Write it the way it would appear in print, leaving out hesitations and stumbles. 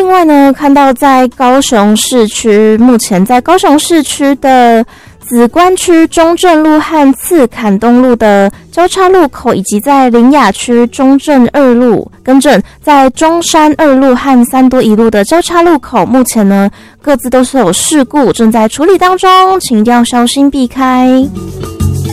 外呢，看到在高雄市区，目前在高雄市区的梓官区中正路和次坎东路的交叉路口，以及在苓雅区中正二路，在中山二路和三多一路的交叉路口，目前呢各自都是有事故正在处理当中，请一定要小心避开。